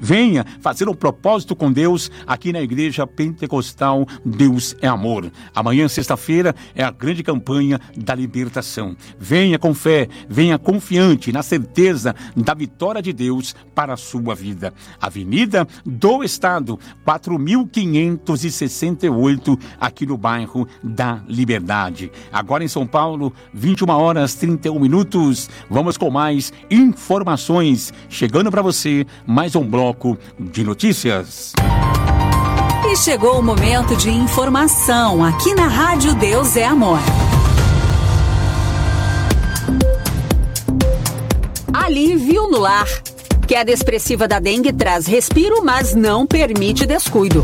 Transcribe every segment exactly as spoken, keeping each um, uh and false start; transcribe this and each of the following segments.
Venha fazer um propósito com Deus aqui na Igreja Pentecostal Deus é Amor. Amanhã, sexta-feira, é a grande campanha da libertação. Venha com fé, venha confiante na certeza da vitória de Deus para a sua vida. Avenida do Estado, quatro mil quinhentos e sessenta e oito, aqui no bairro da Liberdade. Agora em São Paulo, vinte e uma horas e trinta e um minutos. Vamos com mais informações. Chegando para você, mais um bloco de notícias. E chegou o momento de informação aqui na Rádio Deus é Amor. Alívio no lar. Queda expressiva da dengue traz respiro, mas não permite descuido.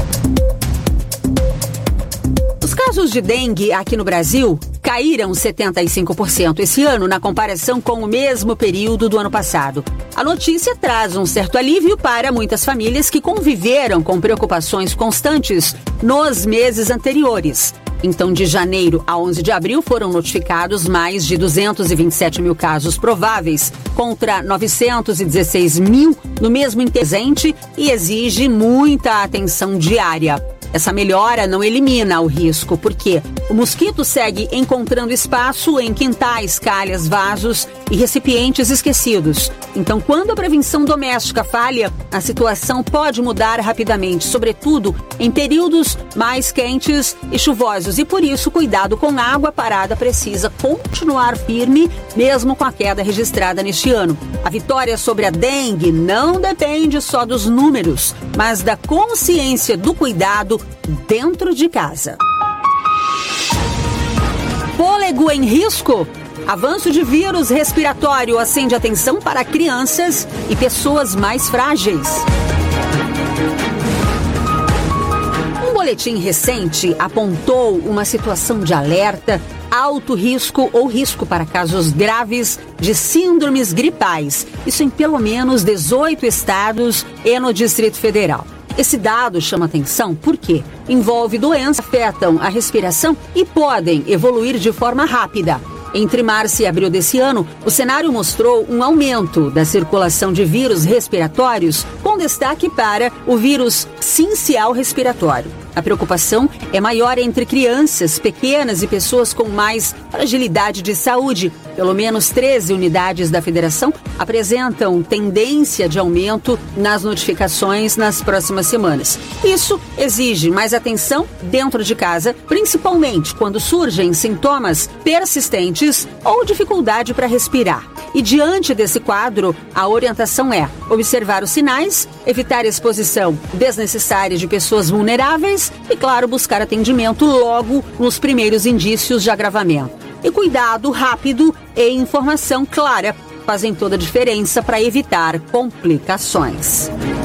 Os casos de dengue aqui no Brasil caíram setenta e cinco por cento esse ano na comparação com o mesmo período do ano passado. A notícia traz um certo alívio para muitas famílias que conviveram com preocupações constantes nos meses anteriores. Então, de janeiro a onze de abril, foram notificados mais de duzentos e vinte e sete mil casos prováveis, contra novecentos e dezesseis mil no mesmo presente, e exige muita atenção diária. Essa melhora não elimina o risco, porque o mosquito segue encontrando espaço em quintais, calhas, vasos e recipientes esquecidos. Então, quando a prevenção doméstica falha, a situação pode mudar rapidamente, sobretudo em períodos mais quentes e chuvosos. E por isso, cuidado com água parada precisa continuar firme, mesmo com a queda registrada neste ano. A vitória sobre a dengue não depende só dos números, mas da consciência do cuidado dentro de casa. Fôlego em risco? Avanço de vírus respiratório acende atenção para crianças e pessoas mais frágeis. Um boletim recente apontou uma situação de alerta, alto risco ou risco para casos graves de síndromes gripais. Isso em pelo menos dezoito estados e no Distrito Federal. Esse dado chama atenção porque envolve doenças que afetam a respiração e podem evoluir de forma rápida. Entre março e abril desse ano, o cenário mostrou um aumento da circulação de vírus respiratórios, com destaque para o vírus sincial respiratório. A preocupação é maior entre crianças pequenas e pessoas com mais fragilidade de saúde. Pelo menos treze unidades da federação apresentam tendência de aumento nas notificações nas próximas semanas. Isso exige mais atenção dentro de casa, principalmente quando surgem sintomas persistentes ou dificuldade para respirar. E diante desse quadro, a orientação é observar os sinais, evitar exposição desnecessária de pessoas vulneráveis e, claro, buscar atendimento logo nos primeiros indícios de agravamento. E cuidado rápido e informação clara fazem toda a diferença para evitar complicações.